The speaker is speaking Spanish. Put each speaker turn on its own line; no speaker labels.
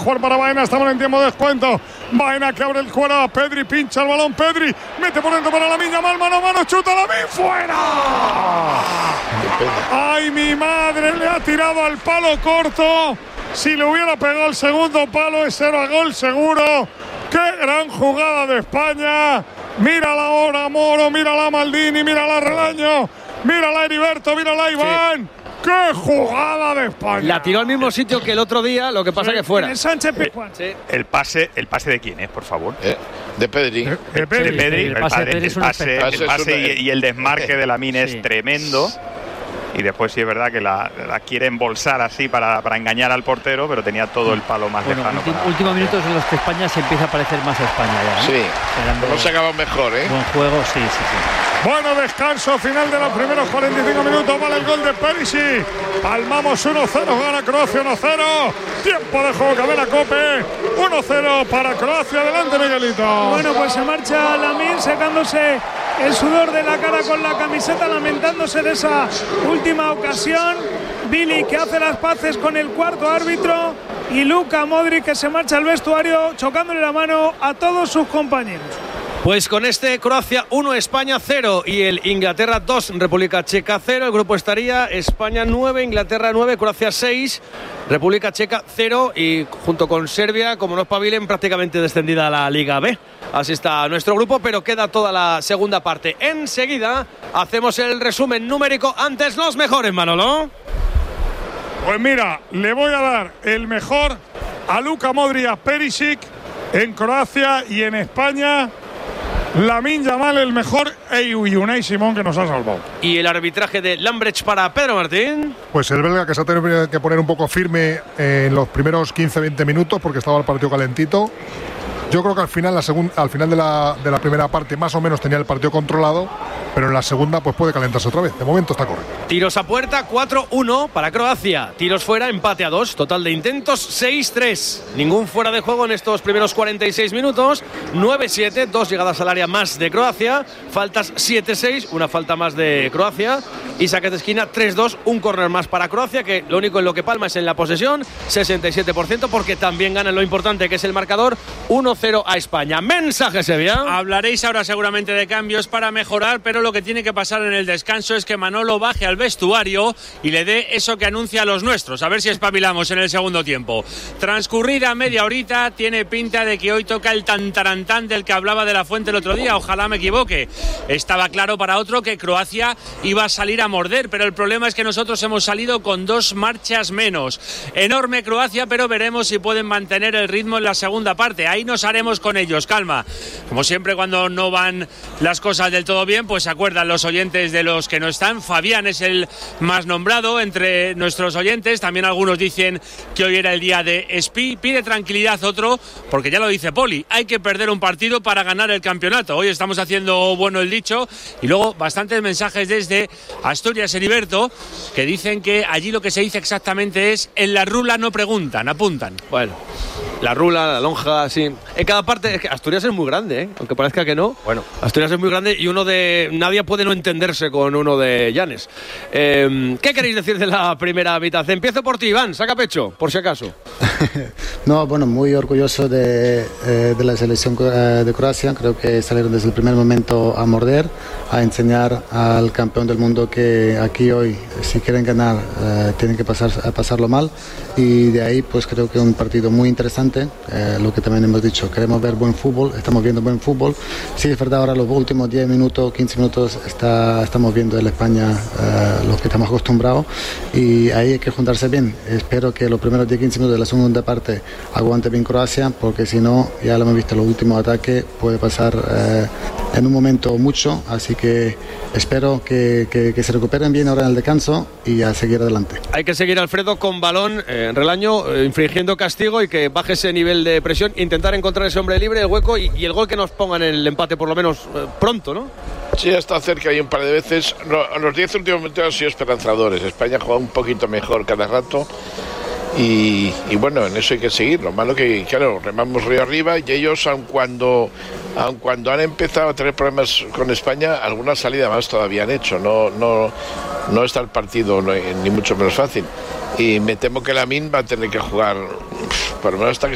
jugar para Baena. Estamos en tiempo de descuento. Baena que abre el cuero a Pedri, pincha el balón Pedri, mete por dentro para Lamine Yamal, mano a mano, chuta Lamine, fuera. Ay, mi madre, le ha tirado al palo corto. Si le hubiera pegado el segundo palo, ese era gol seguro. ¡Qué gran jugada de España! Mírala ahora, Moro, mírala Maldini, mírala Relaño, mírala Heriberto, mírala Iván. Sí. ¡Qué jugada de España!
La tiró al mismo sitio que el otro día, lo que pasa que fuera.
El Sánchez Pizjuán.
Sí. ¿El pase de quién es, por favor?
De Pedri.
De Pedri. El pase y el desmarque de Lamine es tremendo. Y después sí es verdad que la quiere embolsar así para engañar al portero, pero tenía todo el palo más lejano.
Últimos minutos en los que España se empieza a parecer más a España ya, ¿no?
Sí, hemos acabado mejor, ¿eh?
Buen juego, sí.
Bueno, descanso final de los primeros 45 minutos. Vale el gol de Perisic. Palmamos 1-0, gana Croacia 1-0. Tiempo de juego, Cadena COPE. 1-0 para Croacia. Adelante, Miguelito.
Bueno, pues se marcha Lamine secándose el sudor de la cara con la camiseta, lamentándose de esa última ocasión. Billy que hace las paces con el cuarto árbitro y Luka Modric que se marcha al vestuario chocándole la mano a todos sus compañeros.
Pues con este Croacia 1, España 0 y el Inglaterra 2, República Checa 0. El grupo estaría España 9, Inglaterra 9, Croacia 6, República Checa 0 y junto con Serbia, como no espabilen, prácticamente descendida a la Liga B. Así está nuestro grupo, pero queda toda la segunda parte. Enseguida hacemos el resumen numérico. Antes los mejores, Manolo.
Pues mira, le voy a dar el mejor a Luka Modric, a Perisic en Croacia, y en España Lamine Yamal el mejor y Unai Simón que nos ha salvado.
Y el arbitraje de Lambrecht para Pedro Martín.
Pues el belga que se ha tenido que poner un poco firme en los primeros 15-20 minutos porque estaba el partido calentito. Yo creo que al final de la primera parte más o menos tenía el partido controlado, pero en la segunda pues puede calentarse otra vez. De momento está correcto.
Tiros a puerta 4-1 para Croacia. Tiros fuera, empate a 2. Total de intentos 6-3. Ningún fuera de juego en estos primeros 46 minutos. 9-7, 2 llegadas al área más de Croacia. Faltas 7-6, una falta más de Croacia. Y saques de esquina 3-2, un córner más para Croacia, que lo único en lo que palma es en la posesión, 67%, porque también gana lo importante que es el marcador, 1-0 a España. Mensaje, Sevilla.
Hablaréis ahora seguramente de cambios para mejorar, pero lo que tiene que pasar en el descanso es que Manolo baje al vestuario y le dé eso que anuncia a los nuestros, a ver si espabilamos en el segundo tiempo. Transcurrida media horita, tiene pinta de que hoy toca el tantarantán del que hablaba de la Fuente el otro día, ojalá me equivoque. Estaba claro para otro que Croacia iba a salir a morder, pero el problema es que nosotros hemos salido con 2 marchas menos. Enorme Croacia, pero veremos si pueden mantener el ritmo en la segunda parte. Ahí nos haremos con ellos, calma. Como siempre, cuando no van las cosas del todo bien, pues se acuerdan los oyentes de los que no están. Fabián es el más nombrado entre nuestros oyentes. También algunos dicen que hoy era el día de Espi. Pide tranquilidad otro, porque ya lo dice Poli, hay que perder un partido para ganar el campeonato. Hoy estamos haciendo bueno el dicho. Y luego bastantes mensajes desde Asturias, Heriberto, que dicen que allí lo que se dice exactamente es: en la rula no preguntan, apuntan.
Bueno, la rula, la lonja, sí. En cada parte, es que Asturias es muy grande, ¿eh? Aunque parezca que no. Bueno, Asturias es muy grande y nadie puede no entenderse con uno de Llanes. ¿Qué queréis decir de la primera mitad? Empiezo por ti, Iván, saca pecho, por si acaso.
No, bueno, muy orgulloso de la selección de Croacia. Creo que salieron desde el primer momento a morder, a enseñar al campeón del mundo que aquí hoy, si quieren ganar, tienen que pasarlo mal. Y de ahí, pues creo que un partido muy interesante. Lo que también hemos dicho, queremos ver buen fútbol, estamos viendo buen fútbol. Sí, es verdad, ahora los últimos 10 minutos, 15 minutos estamos viendo en España lo que estamos acostumbrados, y ahí hay que juntarse bien. Espero que los primeros 10-15 minutos de la segunda parte aguante bien Croacia, porque si no, ya lo hemos visto en los últimos ataques, puede pasar en un momento mucho, así que espero que se recuperen bien ahora en el descanso y a seguir adelante.
Hay que seguir, Alfredo, con balón en Relaño, infringiendo castigo y que baje ese nivel de presión, intentar encontrar ese hombre libre, el hueco y el gol que nos ponga en el empate por lo menos pronto, ¿no?
Sí, está cerca y un par de veces. Los 10 últimos minutos han sido esperanzadores. España ha jugado un poquito mejor cada rato. Y bueno, en eso hay que seguir. Lo malo que, claro, remamos río arriba y ellos, aun cuando han empezado a tener problemas con España, alguna salida más todavía han hecho. No está el partido ni mucho menos fácil. Y me temo que Lamine va a tener que jugar por lo menos hasta que